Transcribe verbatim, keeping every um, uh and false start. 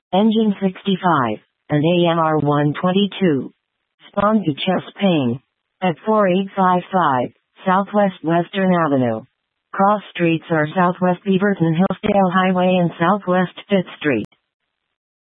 Engine sixty-five, and A M R one twenty-two. Spawn Beach, Spain. At forty-eight fifty-five, Southwest Western Avenue. Cross streets are Southwest Beaverton Hillsdale Highway and Southwest fifth Street.